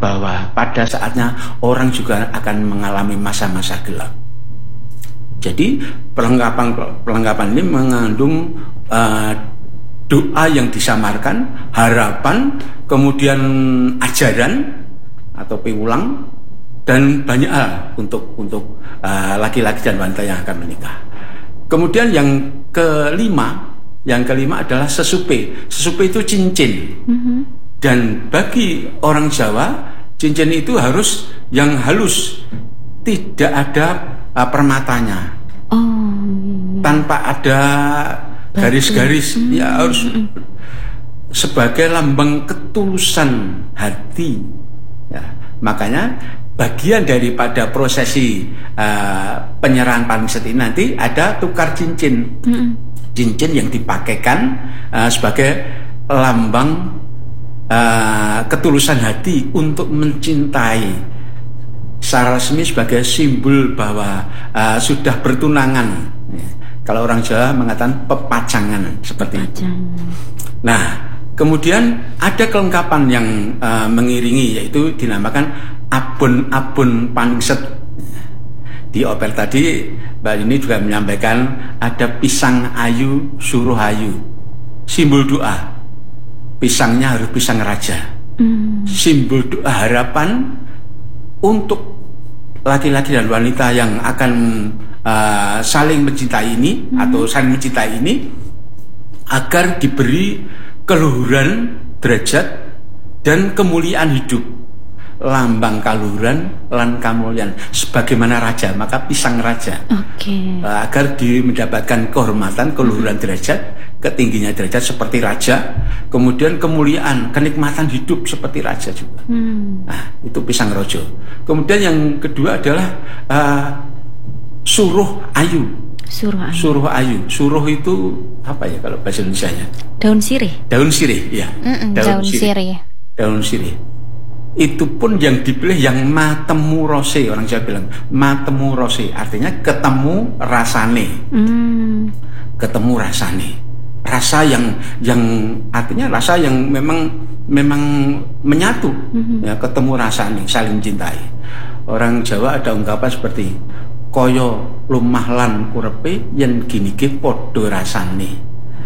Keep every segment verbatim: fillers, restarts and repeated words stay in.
bahwa pada saatnya orang juga akan mengalami masa-masa gelap. Jadi perlengkapan perlengkapan ini mengandung uh, doa yang disamarkan, harapan, kemudian ajaran atau piwulang, dan banyak hal untuk untuk uh, laki-laki dan wanita yang akan menikah. Kemudian yang kelima, yang kelima adalah sesupe. Sesupe itu cincin. Mm-hmm. Dan bagi orang Jawa, cincin itu harus yang halus, tidak ada uh, permatanya, oh, tanpa ada garis-garis, mm-hmm. ya harus sebagai lambang ketulusan hati. Ya, makanya bagian daripada prosesi uh, penyerahan paniset ini nanti ada tukar cincin, mm-hmm. cincin yang dipakaikan uh, sebagai lambang Uh, ketulusan hati untuk mencintai, secara resmi sebagai simbol bahwa uh, sudah bertunangan. Kalau orang Jawa mengatakan pepacangan seperti itu. Nah, kemudian ada kelengkapan yang uh, mengiringi, yaitu dinamakan abon-abon paniset. Di opel tadi Mbak Nini juga menyampaikan ada pisang ayu suruh ayu, simbol doa. Pisangnya harus pisang raja, mm. simbol doa harapan untuk laki-laki dan wanita yang akan uh, saling mencintai ini, mm. atau saling mencintai ini, agar diberi keluhuran derajat dan kemuliaan hidup, lambang kaluhuran lan kamulyan sebagaimana raja, maka pisang raja, okay. uh, agar di mendapatkan kehormatan, keluhuran derajat, ketingginya derajat seperti raja, kemudian kemuliaan, kenikmatan hidup seperti raja juga. Hmm. Nah, itu pisang rojo. Kemudian yang kedua adalah uh, suruh ayu. Suruh ayu. Suruh ayu. Suruh itu apa ya kalau bahasa Indonesianya? Daun sirih. Daun sirih, ya. Daun, daun sirih. sirih. Daun sirih. Itu pun yang dipilih yang matemu rose, orang Jawa bilang matemu rose, artinya ketemu rasane. Hmm. Ketemu rasane. Rasa yang yang artinya rasa yang memang memang menyatu, mm-hmm. ya, ketemu rasane, saling cintai. Orang Jawa ada ungkapan seperti koyo lumah lan kurepe yen gini ki padha rasane.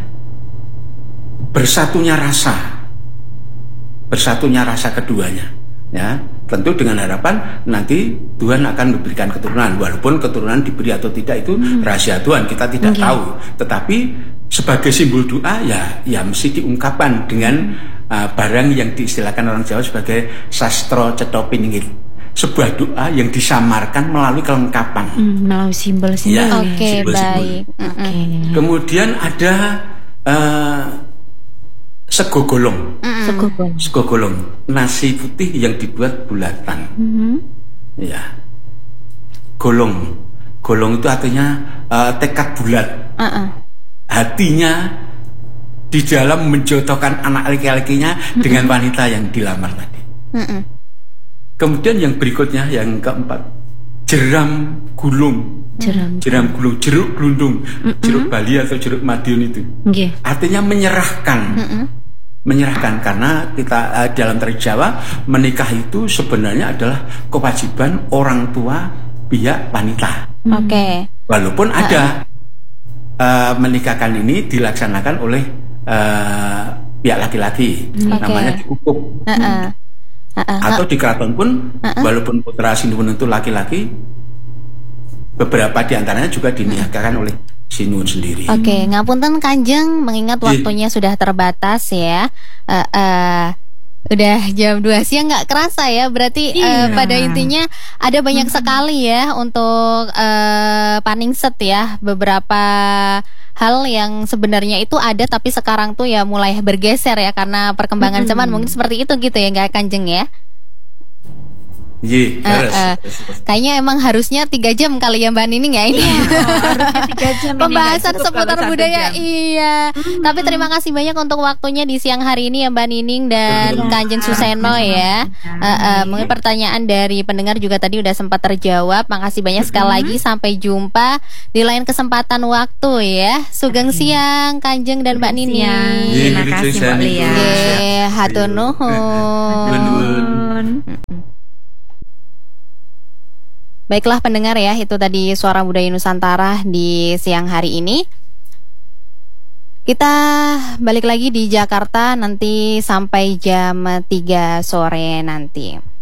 Bersatunya rasa, bersatunya rasa keduanya, ya. Tentu dengan harapan nanti Tuhan akan memberikan keturunan, walaupun keturunan diberi atau tidak itu hmm. rahasia Tuhan, kita tidak okay. tahu. Tetapi sebagai simbol doa ya, ya mesti diungkapkan dengan hmm. uh, barang yang diistilahkan orang Jawa sebagai sastro cetha piningit, sebuah doa yang disamarkan melalui kelengkapan, hmm, melalui simbol-simbol. Ya, Oke, okay, baik. Okay. Kemudian ada uh, sego golong. Mm. Sego golong. Sego golong, nasi putih yang dibuat bulatan. Mm-hmm. Ya. Golong. Golong itu artinya uh, tekad bulat. Uh-uh. Hatinya di dalam menjodohkan anak laki-lakinya mm-hmm. dengan wanita yang dilamar tadi. Mm-hmm. Kemudian yang berikutnya, yang keempat, jeram gulung. Jeram, jeram gulung, jeruk gelundung, mm-mm. jeruk Bali atau jeruk Madiun itu, okay. artinya menyerahkan, mm-mm. menyerahkan, karena kita uh, dalam tradisi Jawa menikah itu sebenarnya adalah kewajiban orang tua pihak wanita. Oke. Okay. Walaupun uh-uh. ada uh, menikahkan ini dilaksanakan oleh uh, pihak laki-laki, okay. namanya diukuk. Uh-uh. Uh-uh. Atau di keraton pun, uh-uh. walaupun putra sinuwun itu laki-laki, beberapa di antaranya juga dinikahkan hmm. oleh sinuwun sendiri. Oke, okay, ngapunten Kanjeng, mengingat waktunya sudah terbatas ya. Uh, uh, udah jam dua siang, nggak kerasa ya. Berarti iya. uh, pada intinya ada banyak hmm. sekali ya untuk uh, paningset ya. Beberapa hal yang sebenarnya itu ada tapi sekarang tuh ya mulai bergeser ya karena perkembangan hmm. zaman, mungkin seperti itu gitu ya, nggak Kanjeng ya? Iya, uh, uh, kayaknya emang harusnya tiga jam kali ya Mbak Nining ya ini. Iya, harusnya tiga jam. Pembahasan seputar budaya. Iya. Hmm. Tapi terima kasih banyak untuk waktunya di siang hari ini ya Mbak Nining dan ya, Kanjeng Suseno ya. Uh, uh, mungkin pertanyaan dari pendengar juga tadi udah sempat terjawab. Makasih banyak sekali hmm. lagi. Sampai jumpa di lain kesempatan waktu ya. Sugeng okay. siang Kanjeng dan Mbak Nining. Terima kasih Mbak Lia. Hatur nuhun. Baiklah pendengar ya, itu tadi Suara Budaya Nusantara di siang hari ini. Kita balik lagi di Jakarta nanti sampai jam tiga sore nanti.